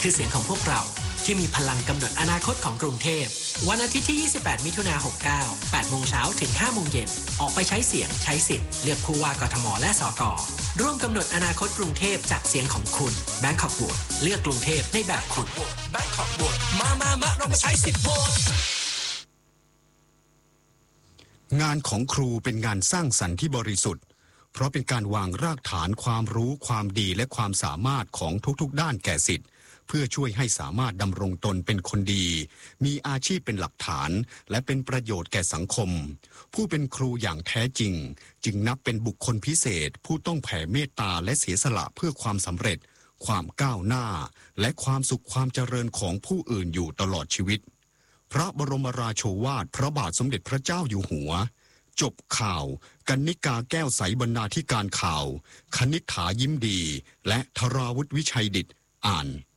คือเสียงของพวกเราที่มีพลังกำหนดอนาคตของกรุงเทพวันอาทิตย์ที่ 28 มิถุนายน 69 8 โมงเช้าถึง 5 โมงเย็นออกไปใช้เสียงใช้สิทธิ์เลือกผู้ว่ากทมและสกร่วมกำหนดอนาคตกรุงเทพจากเสียงของคุณ Bangkok Board เลือกกรุงเทพในแบบคุณ Bangkok Board มาเรามาใช้สิทธิ์โหวตงานของครูเป็นงานสร้างสรรค์ที่บริสุทธิ์เพราะเป็นการวางรากฐานความรู้ความดีและความสามารถของทุกๆด้านแก่ศิษย์เพื่อช่วยให้สามารถดำรงตนเป็นคนดีมีอาชีพเป็นหลักฐานและเป็นประโยชน์แก่สังคมผู้เป็นครูอย่างแท้จริงจึงนับเป็นบุคคลพิเศษผู้ต้องแผ่เมตตาและเสียสละเพื่อความสำเร็จความก้าวหน้าและความสุขความเจริญของผู้อื่นอยู่ตลอดชีวิตพระบรมราโชวาทพระบาทสมเด็จพระเจ้าอยู่หัวจบข่าวกนิกาแก้วใสบรรณาธิการข่าวคณิษฐายิ้มดีและธราวุฒิวิชัยดิษฐ์อ่าน